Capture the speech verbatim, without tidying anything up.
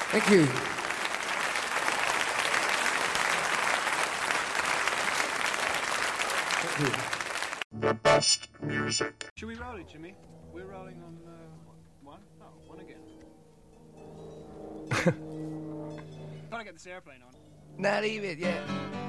Thank you. Thank you. The best music. Should we roll it, Jimmy? We're rolling on uh, one? No, one again. Gotta get this airplane on. Not even, yeah.